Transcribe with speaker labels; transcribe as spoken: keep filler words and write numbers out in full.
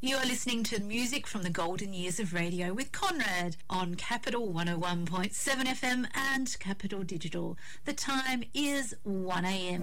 Speaker 1: You are listening to music from the golden years of radio with Conrad on Capital one oh one point seven F M and Capital Digital. The time is one a m